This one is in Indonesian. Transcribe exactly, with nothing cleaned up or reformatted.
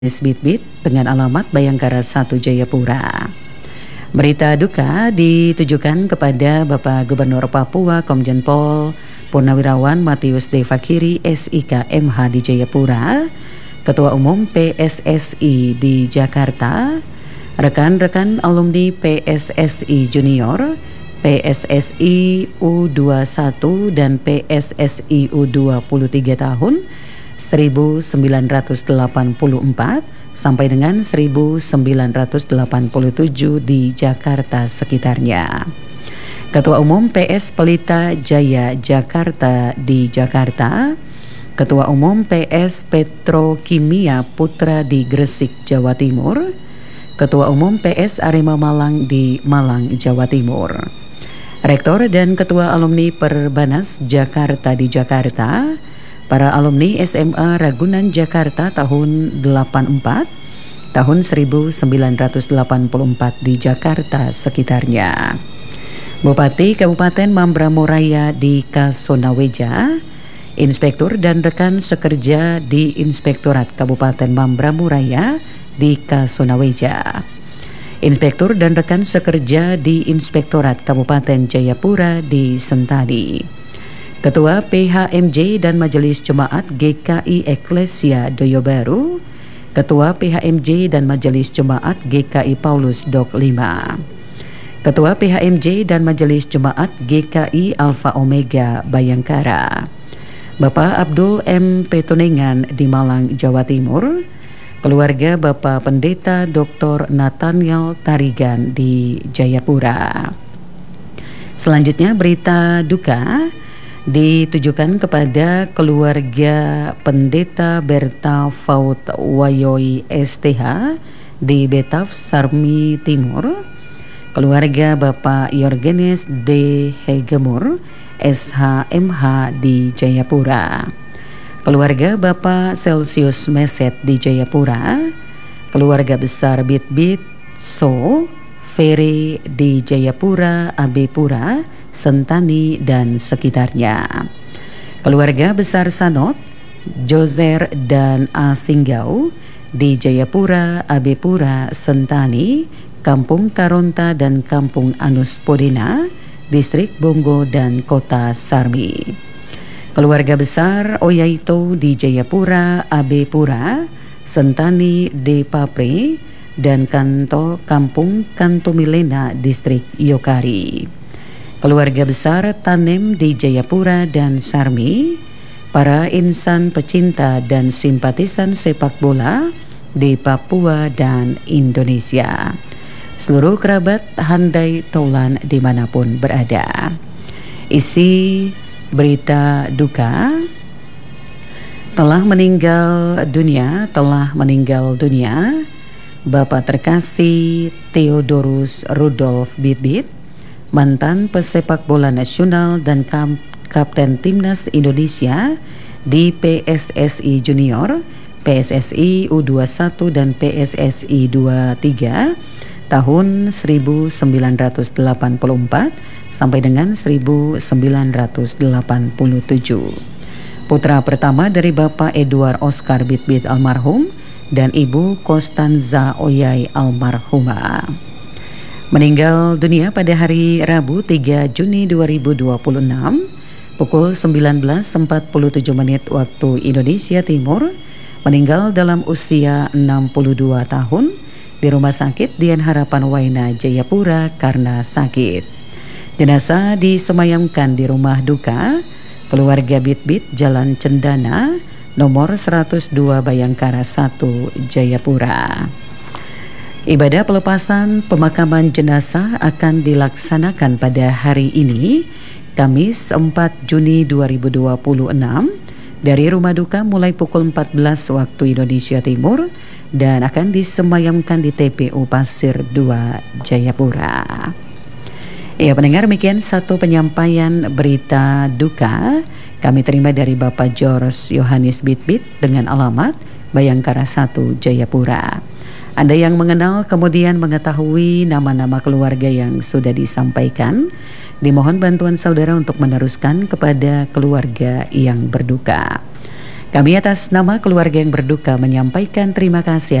Bitbit dengan alamat Bayangkara satu Jayapura. Berita duka ditujukan kepada Bapak Gubernur Papua Komjen Pol Purnawirawan Matius D. Fakiri S I K M H di Jayapura, Ketua Umum P S S I di Jakarta, rekan-rekan alumni P S S I Junior, P S S I U dua puluh satu dan P S S I U dua puluh tiga tahun seribu sembilan ratus delapan puluh empat sampai dengan seribu sembilan ratus delapan puluh tujuh di Jakarta sekitarnya. Ketua Umum P S Pelita Jaya Jakarta di Jakarta, Ketua Umum P S Petrokimia Putra di Gresik, Jawa Timur, Ketua Umum P S Arema Malang di Malang, Jawa Timur, Rektor dan Ketua Alumni Perbanas Jakarta di Jakarta, para alumni S M A Ragunan Jakarta tahun delapan puluh empat, tahun seribu sembilan ratus delapan puluh empat di Jakarta sekitarnya. Bupati Kabupaten Mambramo Raya di Kasonaweja, Inspektur dan rekan sekerja di Inspektorat Kabupaten Mambramo Raya di Kasonaweja, Inspektur dan rekan sekerja di Inspektorat Kabupaten Jayapura di Sentani, Ketua P H M J dan Majelis Jemaat G K I Eklesia Doyobaru, Ketua P H M J dan Majelis Jemaat G K I Paulus Dok lima, Ketua P H M J dan Majelis Jemaat G K I Alfa Omega Bayangkara, Bapak Abdul M. Petonengan di Malang, Jawa Timur, keluarga Bapak Pendeta Doktor Nathaniel Tarigan di Jayapura. Selanjutnya berita duka ditujukan kepada keluarga Pendeta Berta Faut Wayoi S T H di Betaf, Sarmi Timur, keluarga Bapak Yorgenes D. Hegemur S H M H di Jayapura, keluarga Bapak Celsius Meset di Jayapura, keluarga besar Bitbit So Ferry di Jayapura, Abepura, Sentani dan sekitarnya, keluarga besar Sanot, Jozer dan Asinggau di Jayapura, Abepura, Sentani, Kampung Taronta dan Kampung Anus Podena, Distrik Bongo dan Kota Sarmi, keluarga besar Oyaito di Jayapura, Abepura, Sentani, De Papre dan Kanto Kampung Kantomilena, Distrik Yokari, keluarga besar Tanem di Jayapura dan Sarmi, para insan pecinta dan simpatisan sepak bola di Papua dan Indonesia, seluruh kerabat handai taulan dimanapun berada. Isi berita duka: telah meninggal dunia, telah meninggal dunia Bapak terkasih Theodorus Rudolf Bitbit, mantan pesepak bola nasional dan kap kapten timnas Indonesia di P S S I Junior, P S S I U dua puluh satu dan P S S I dua puluh tiga tahun seribu sembilan ratus delapan puluh empat sampai dengan seribu sembilan ratus delapan puluh tujuh. Putra pertama dari Bapak Edward Oscar Bitbit almarhum dan Ibu Konstanza Oyai almarhumah. Meninggal dunia pada hari Rabu tiga Juni dua ribu dua puluh enam pukul sembilan belas empat puluh tujuh menit waktu Indonesia Timur, meninggal dalam usia enam puluh dua tahun di Rumah Sakit Dian Harapan Waina Jayapura karena sakit. Jenazah disemayamkan di rumah duka keluarga Bitbit Jalan Cendana nomor seratus dua Bayangkara satu Jayapura. Ibadah pelepasan pemakaman jenazah akan dilaksanakan pada hari ini, Kamis empat Juni dua ribu dua puluh enam, dari rumah duka mulai pukul empat belas waktu Indonesia Timur dan akan disemayamkan di T P U Pasir dua Jayapura. Ya pendengar, demikian satu penyampaian berita duka kami terima dari Bapak George Yohanes Bitbit dengan alamat Bayangkara satu Jayapura. Anda yang mengenal kemudian mengetahui nama-nama keluarga yang sudah disampaikan, dimohon bantuan saudara untuk meneruskan kepada keluarga yang berduka. Kami atas nama keluarga yang berduka menyampaikan terima kasih